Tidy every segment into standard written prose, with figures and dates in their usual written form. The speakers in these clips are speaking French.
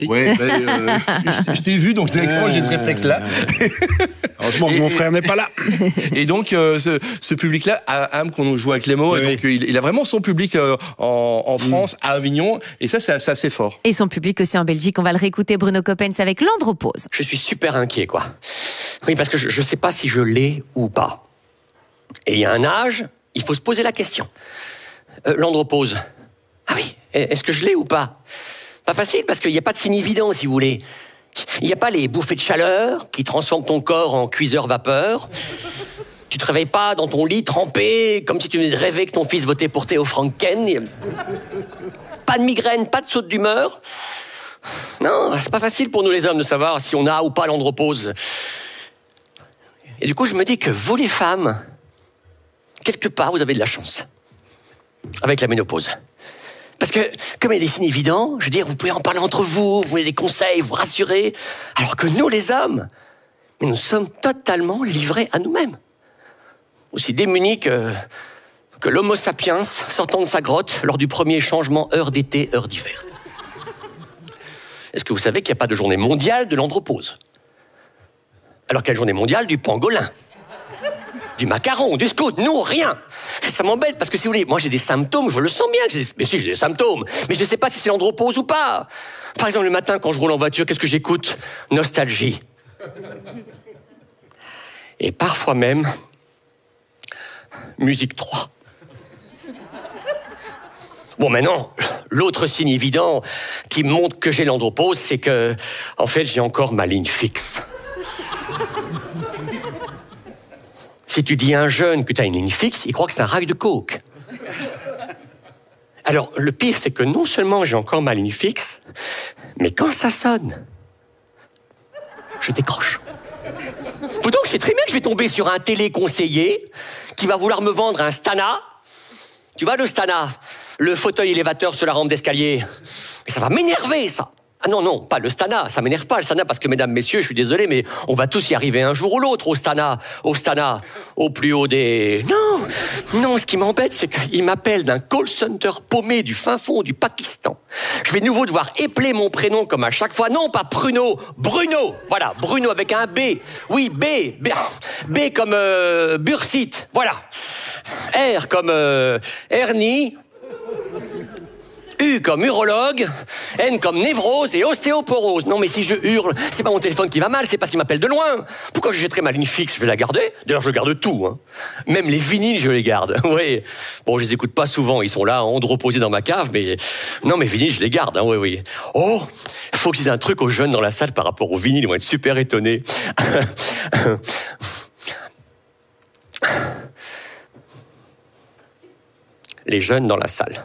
Ouais, je t'ai vu, donc directement j'ai ce réflexe-là. Heureusement que mon frère n'est pas là. Et donc, ce public-là aime qu'on joue avec les mots. Oui. Et donc, il a vraiment son public en France, à Avignon. Et ça, c'est assez fort. Et son public aussi en Belgique. On va le réécouter, Bruno Coppens, avec l'andropause. Je suis super inquiet, quoi. Oui, parce que je ne sais pas si je l'ai ou pas. Et il y a un âge, il faut se poser la question. L'andropause. Ah oui, est-ce que je l'ai ou pas? Pas facile, parce qu'il n'y a pas de signe évident, si vous voulez. Il n'y a pas les bouffées de chaleur qui transforment ton corps en cuiseur vapeur. Tu te réveilles pas dans ton lit trempé, comme si tu venais de rêver que ton fils votait pour Théo Franken. Pas de migraine, pas de saute d'humeur. Non, c'est pas facile pour nous les hommes de savoir si on a ou pas l'andropause. Et du coup, je me dis que vous les femmes, quelque part, vous avez de la chance. Avec la ménopause. Parce que, comme il y a des signes évidents, je veux dire, vous pouvez en parler entre vous, vous avez des conseils, vous rassurer. Alors que nous, les hommes, nous sommes totalement livrés à nous-mêmes. Aussi démunis que l'homo sapiens sortant de sa grotte lors du premier changement heure d'été, heure d'hiver. Est-ce que vous savez qu'il n'y a pas de journée mondiale de l'andropause? Alors qu'il y a une journée mondiale du pangolin, du macaron, du scout, nous, rien. Ça m'embête parce que si vous voulez, moi j'ai des symptômes, je le sens bien, mais si j'ai des symptômes, mais je ne sais pas si c'est l'andropause ou pas. Par exemple, le matin quand je roule en voiture, qu'est-ce que j'écoute? Nostalgie. Et parfois même, musique 3. Bon, maintenant, l'autre signe évident qui me montre que j'ai l'andropause, c'est que, en fait, j'ai encore ma ligne fixe. Si tu dis à un jeune que tu as une ligne fixe, il croit que c'est un rail de coke. Alors, le pire, c'est que non seulement j'ai encore ma ligne fixe, mais quand ça sonne, je décroche. Pourtant, je sais très bien que je vais tomber sur un téléconseiller qui va vouloir me vendre un Stana. Tu vois, le Stana, le fauteuil élévateur sur la rampe d'escalier. Mais ça va m'énerver, ça. Ah non, non, pas le Stana, ça m'énerve pas le Stana, parce que mesdames, messieurs, je suis désolé, mais on va tous y arriver un jour ou l'autre au Stana, au plus haut des... Non, ce qui m'embête, c'est qu'il m'appelle d'un call center paumé du fin fond du Pakistan. Je vais de nouveau devoir épeler mon prénom comme à chaque fois. Non, pas Pruno, Bruno, voilà, Bruno avec un B. Oui, B comme bursite, voilà. R comme hernie. U comme urologue, N comme névrose et ostéoporose. Non mais si je hurle, c'est pas mon téléphone qui va mal, c'est parce qu'il m'appelle de loin. Pourquoi je jetterai ma ligne fixe? Je vais la garder. D'ailleurs, je garde tout. Hein. Même les vinyles, je les garde. Oui. Bon, je les écoute pas souvent. Ils sont là, androposés dans ma cave, mais... Non, mes vinyles, je les garde. Hein. Oui, oui. Oh, faut que je dise un truc aux jeunes dans la salle par rapport aux vinyles. Ils vont être super étonnés. Les jeunes dans la salle.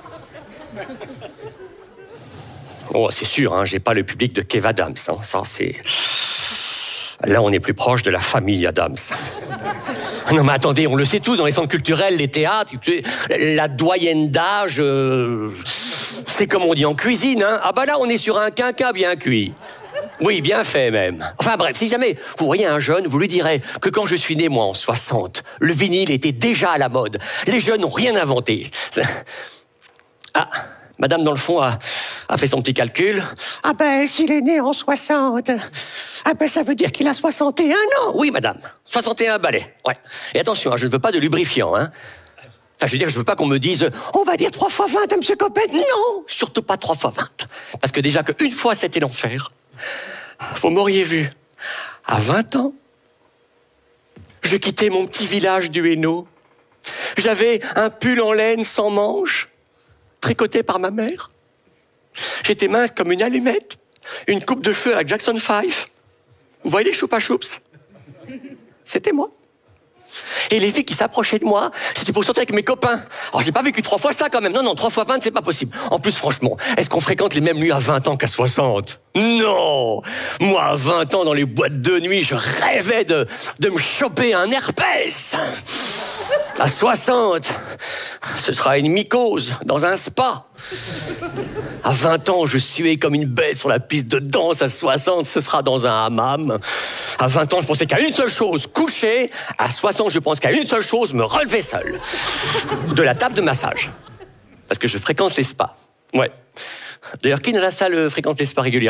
Oh, c'est sûr, hein, j'ai pas le public de Kev Adams. Hein. Ça, c'est... Là, on est plus proche de la famille Adams. Non, mais attendez, on le sait tous, dans les centres culturels, les théâtres, la doyenne d'âge, c'est comme on dit en cuisine. Hein. Ah bah là, on est sur un quinquin bien cuit. Oui, bien fait même. Enfin bref, si jamais vous voyez un jeune, vous lui direz que quand je suis né, moi, en 60, le vinyle était déjà à la mode. Les jeunes n'ont rien inventé. Ah, madame, dans le fond, a fait son petit calcul. Ah ben, s'il est né en 60, ah ben, ça veut dire qu'il a 61 ans. Oui, madame, 61 balais, ouais. Et attention, hein, je ne veux pas de lubrifiant, hein. Enfin, je veux dire, je veux pas qu'on me dise « On va dire 3 fois 20, monsieur Coppens !» Non, surtout pas 3 fois 20. Parce que déjà qu'une fois, c'était l'enfer. Vous m'auriez vu, à 20 ans, je quittais mon petit village du Hainaut. J'avais un pull en laine sans manches, tricoté par ma mère. J'étais mince comme une allumette, une coupe de cheveux à Jackson 5. Vous voyez les choupa choups? C'était moi. Et les filles qui s'approchaient de moi, c'était pour sortir avec mes copains. Alors, j'ai pas vécu 3 fois ça quand même. Non, 3 fois 20, c'est pas possible. En plus, franchement, est-ce qu'on fréquente les mêmes nuits à 20 ans qu'à 60? Non! Moi, à 20 ans, dans les boîtes de nuit, je rêvais de me choper un herpès. À 60, ce sera une mycose dans un spa. À 20 ans, je suais comme une bête sur la piste de danse. À 60, ce sera dans un hammam. À 20 ans, je pensais qu'à une seule chose, coucher. À 60, je pense qu'à une seule chose, me relever seul. De la table de massage. Parce que je fréquente les spas. Ouais. D'ailleurs, qui dans la salle fréquente les spas régulièrement?